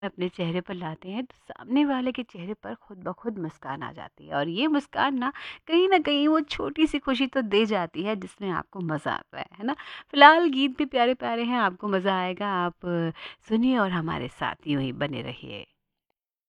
अपने चेहरे पर लाते हैं तो सामने वाले के चेहरे पर खुद ब खुद मुस्कान आ जाती है, और ये मुस्कान ना कहीं वो छोटी सी खुशी तो दे जाती है जिसमें आपको मज़ा आता है ना? फिलहाल गीत भी प्यारे प्यारे हैं, आपको मज़ा आएगा। आप सुनिए और हमारे साथ यूं ही बने रहिए।